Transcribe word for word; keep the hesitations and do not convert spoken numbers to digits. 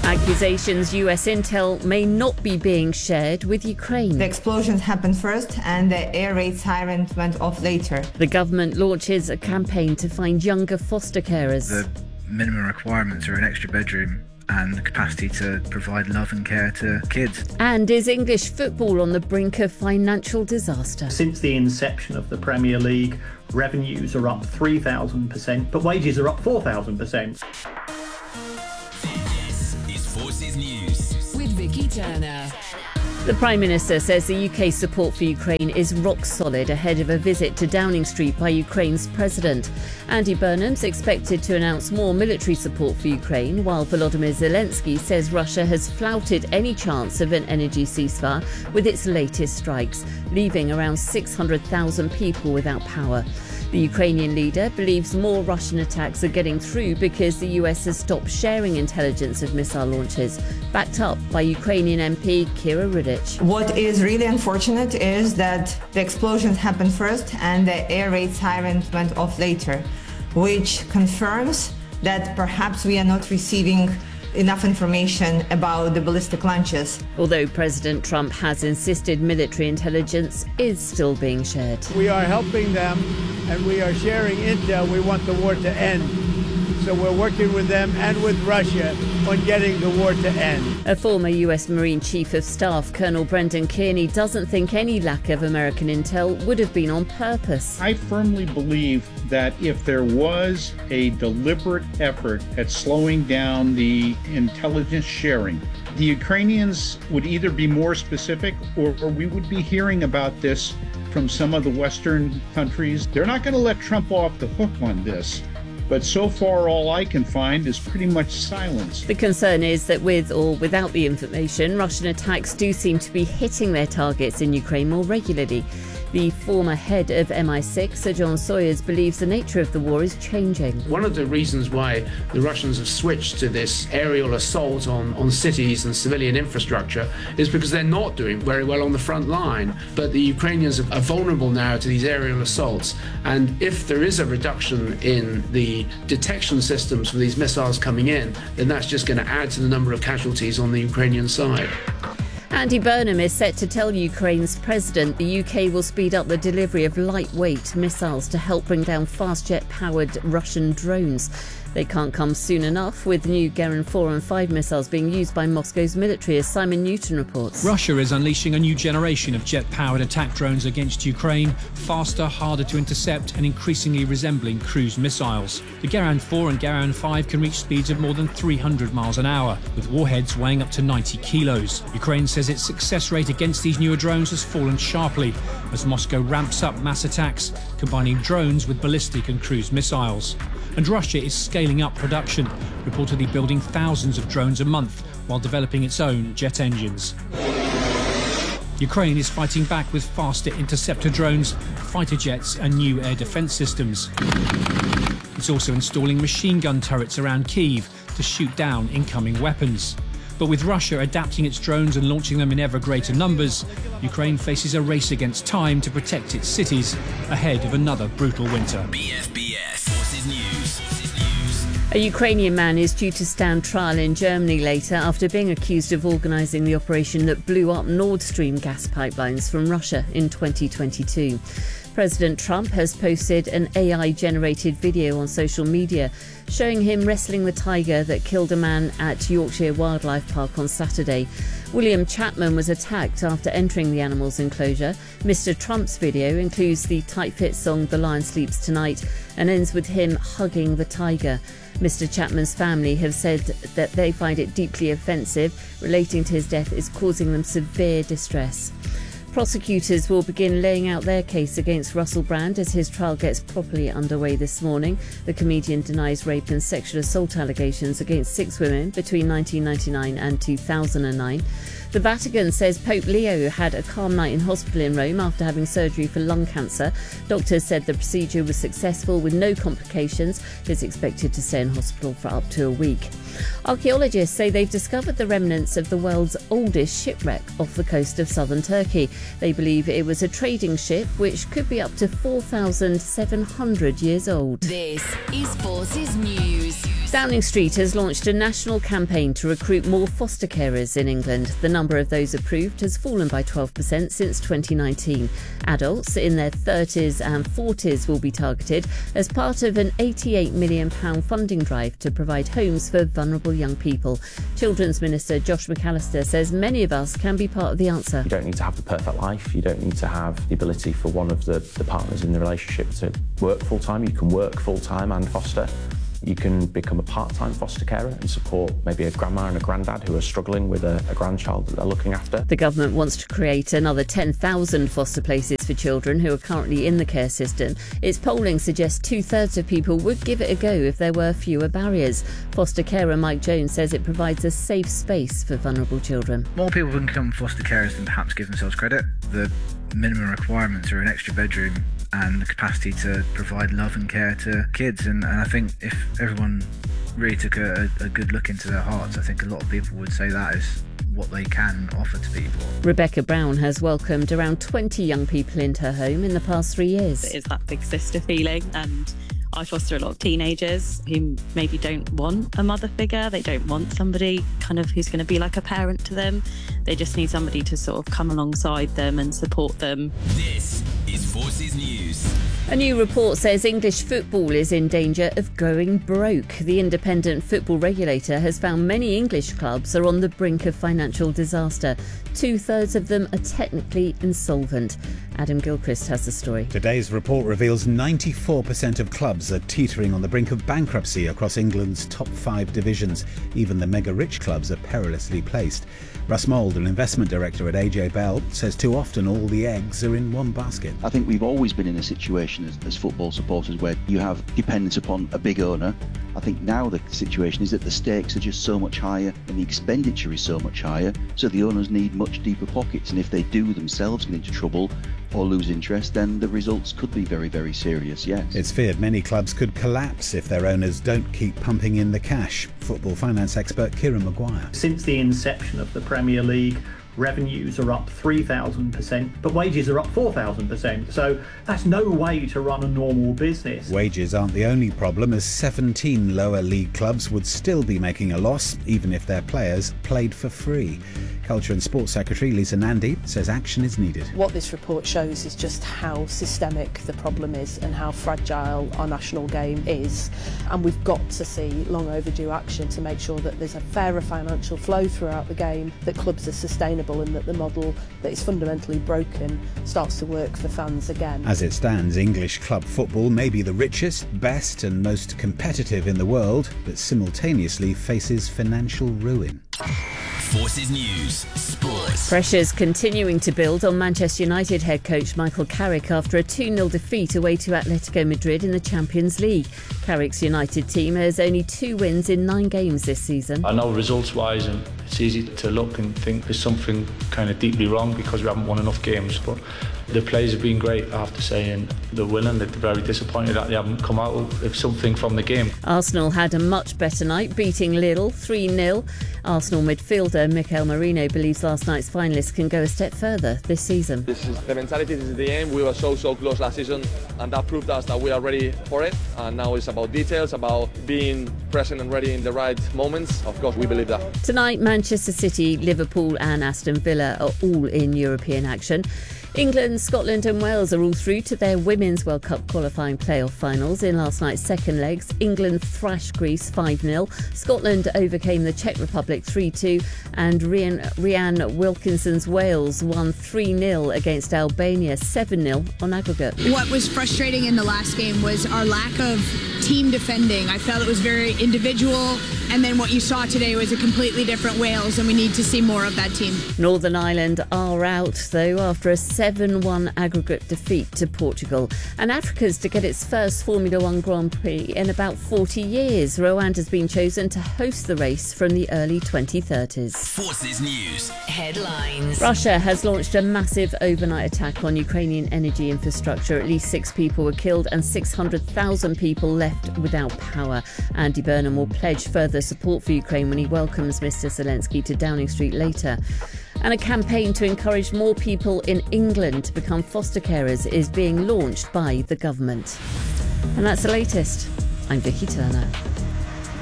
Accusations U S intel may not be being shared with Ukraine. The explosions happened first and the air raid siren went off later. The government launches a campaign to find younger foster carers. The minimum requirements are an extra bedroom and the capacity to provide love and care to kids. And is English football on the brink of financial disaster? Since the inception of the Premier League, revenues are up three thousand percent, but wages are up four thousand percent. This is Forces News with Vicky Turner. The Prime Minister says the U K's support for Ukraine is rock solid ahead of a visit to Downing Street by Ukraine's President. Andy Burnham's expected to announce more military support for Ukraine, while Volodymyr Zelensky says Russia has flouted any chance of an energy ceasefire with its latest strikes, leaving around six hundred thousand people without power. The Ukrainian leader believes more Russian attacks are getting through because the U S has stopped sharing intelligence of missile launches, backed up by Ukrainian M P Kira Rudic. What is really unfortunate is that the explosions happened first and the air raid sirens went off later, which confirms that perhaps we are not receiving enough information about the ballistic launches. Although President Trump has insisted military intelligence is still being shared. We are helping them and we are sharing intel. We want the war to end. So we're working with them and with Russia on getting the war to end. A former U S Marine Chief of Staff, Colonel Brendan Kearney, doesn't think any lack of American intel would have been on purpose. I firmly believe that if there was a deliberate effort at slowing down the intelligence sharing, the Ukrainians would either be more specific or, or we would be hearing about this from some of the Western countries. They're not going to let Trump off the hook on this. But so far, all I can find is pretty much silence. The concern is that with or without the information, Russian attacks do seem to be hitting their targets in Ukraine more regularly. The former head of M I six, Sir John Sawyers, believes the nature of the war is changing. One of the reasons why the Russians have switched to this aerial assault on, on cities and civilian infrastructure is because they're not doing very well on the front line. But the Ukrainians are vulnerable now to these aerial assaults. And if there is a reduction in the detection systems for these missiles coming in, then that's just going to add to the number of casualties on the Ukrainian side. Andy Burnham is set to tell Ukraine's president the U K will speed up the delivery of lightweight missiles to help bring down fast jet-powered Russian drones. They can't come soon enough, with new Geran four and five missiles being used by Moscow's military, as Simon Newton reports. Russia is unleashing a new generation of jet-powered attack drones against Ukraine, faster, harder to intercept and increasingly resembling cruise missiles. The Geran four and Geran five can reach speeds of more than three hundred miles an hour, with warheads weighing up to ninety kilos. Ukraine says its success rate against these newer drones has fallen sharply as Moscow ramps up mass attacks, combining drones with ballistic and cruise missiles. And Russia is scaling up production, reportedly building thousands of drones a month while developing its own jet engines. Ukraine is fighting back with faster interceptor drones, fighter jets and new air defence systems. It's also installing machine gun turrets around Kyiv to shoot down incoming weapons. But with Russia adapting its drones and launching them in ever greater numbers, Ukraine faces a race against time to protect its cities ahead of another brutal winter. B F B S Forces News. A Ukrainian man is due to stand trial in Germany later after being accused of organising the operation that blew up Nord Stream gas pipelines from Russia in twenty twenty-two. President Trump has posted an A I-generated video on social media showing him wrestling the tiger that killed a man at Yorkshire Wildlife Park on Saturday. William Chapman was attacked after entering the animal's enclosure. Mister Trump's video includes the tight-fit song The Lion Sleeps Tonight and ends with him hugging the tiger. Mister Chapman's family have said that they find it deeply offensive. Relating to his death is causing them severe distress. Prosecutors will begin laying out their case against Russell Brand as his trial gets properly underway this morning. The comedian denies rape and sexual assault allegations against six women between nineteen ninety-nine and two thousand nine. The Vatican says Pope Leo had a calm night in hospital in Rome after having surgery for lung cancer. Doctors said the procedure was successful with no complications. He's expected to stay in hospital for up to a week. Archaeologists say they've discovered the remnants of the world's oldest shipwreck off the coast of southern Turkey. They believe it was a trading ship which could be up to four thousand seven hundred years old. This is Forces News. Downing Street has launched a national campaign to recruit more foster carers in England. The number of those approved has fallen by twelve percent since twenty nineteen. Adults in their thirties and forties will be targeted as part of an eighty-eight million pounds funding drive to provide homes for vulnerable young people. Children's Minister Josh McAllister says many of us can be part of the answer. You don't need to have the perfect life. You don't need to have the ability for one of the, the partners in the relationship to work full-time. You can work full-time and foster. You can become a part-time foster carer and support maybe a grandma and a granddad who are struggling with a, a grandchild that they're looking after. The government wants to create another ten thousand foster places for children who are currently in the care system. Its polling suggests two-thirds of people would give it a go if there were fewer barriers. Foster carer Mike Jones says it provides a safe space for vulnerable children. More people can become foster carers than perhaps give themselves credit. The minimum requirements are an extra bedroom and the capacity to provide love and care to kids. And, and I think if everyone really took a, a good look into their hearts, I think a lot of people would say that is what they can offer to people. Rebecca Brown has welcomed around twenty young people into her home in the past three years. It is that big sister feeling, and I foster a lot of teenagers who maybe don't want a mother figure. They don't want somebody kind of who's going to be like a parent to them. They just need somebody to sort of come alongside them and support them. This is Forces News. A new report says English football is in danger of going broke. The independent football regulator has found many English clubs are on the brink of financial disaster. Two-thirds of them are technically insolvent. Adam Gilchrist has the story. Today's report reveals ninety-four percent of clubs are teetering on the brink of bankruptcy across England's top five divisions. Even the mega-rich clubs are perilously placed. Russ Mould, an investment director at A J Bell, says too often all the eggs are in one basket. I think we've always been in a situation as, as football supporters where you have dependence upon a big owner. I think now the situation is that the stakes are just so much higher and the expenditure is so much higher, so the owners need much deeper pockets, and if they do themselves get into trouble or lose interest, then the results could be very, very serious, yes. It's feared many clubs could collapse if their owners don't keep pumping in the cash. Football finance expert Kieran Maguire. Since the inception of the Premier League, revenues are up three thousand percent, but wages are up four thousand percent. So that's no way to run a normal business. Wages aren't the only problem, as seventeen lower league clubs would still be making a loss, even if their players played for free. Culture and Sports Secretary Lisa Nandy says action is needed. What this report shows is just how systemic the problem is and how fragile our national game is. And we've got to see long overdue action to make sure that there's a fairer financial flow throughout the game, that clubs are sustainable and that the model that is fundamentally broken starts to work for fans again. As it stands, English club football may be the richest, best and most competitive in the world, but simultaneously faces financial ruin. Forces News Sports. Pressures continuing to build on Manchester United head coach Michael Carrick after a two nil defeat away to Atletico Madrid in the Champions League. Carrick's United team has only two wins in nine games this season. I know results-wise and it's easy to look and think there's something kind of deeply wrong because we haven't won enough games, but the players have been great, I have to say, and they're winning. They're very disappointed that they haven't come out with something from the game. Arsenal had a much better night, beating Lille three nil. Arsenal midfielder Mikel Merino believes last night's finalists can go a step further this season. This is the mentality, this is the aim. We were so, so close last season, and that proved us that we are ready for it. And now it's about details, about being present and ready in the right moments. Of course, we believe that. Tonight, Manchester City, Liverpool and Aston Villa are all in European action. England, Scotland and Wales are all through to their Women's World Cup qualifying playoff finals. In last night's second legs, England thrashed Greece five nil, Scotland overcame the Czech Republic three two and Rhian, Rhian Wilkinson's Wales won three nil against Albania seven nil on aggregate. What was frustrating in the last game was our lack of team defending. I felt it was very individual, and then what you saw today was a completely different Wales, and we need to see more of that team. Northern Ireland are out, though, after a seven one aggregate defeat to Portugal. And Africa's to get its first Formula One Grand Prix in about forty years. Rwanda's been chosen to host the race from the early twenty thirties. Forces News headlines. Russia has launched a massive overnight attack on Ukrainian energy infrastructure. At least six people were killed and six hundred thousand people left without power. Andy Burnham will pledge further support for Ukraine when he welcomes Mister Zelensky to Downing Street later. And a campaign to encourage more people in England to become foster carers is being launched by the government. And that's the latest. I'm Vicky Turner.